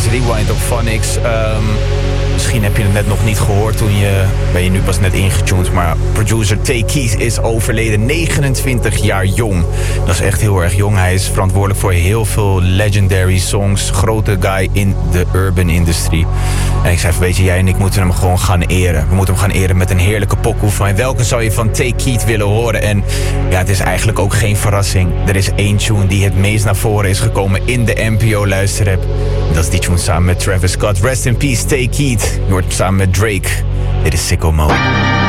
Rewind op Phonics. Misschien heb je het net nog niet gehoord ben je nu pas net ingetuned. Maar producer Tay Keith is overleden, 29 jaar jong. Dat is echt heel erg jong. Hij is verantwoordelijk voor heel veel legendary songs. Grote guy in de urban industry. En ik zei van, weet je, jij en ik moeten hem gewoon gaan eren. We moeten hem gaan eren met een heerlijke pokoe van welke zou je van Tay Keith willen horen? En ja, het is eigenlijk ook geen verrassing. Er is één tune die het meest naar voren is gekomen in de NPO luisterrap. Dat is die tune samen met Travis Scott. Rest in peace, Tay Keith. Je hoort hem samen met Drake. Dit is Sicko Mode.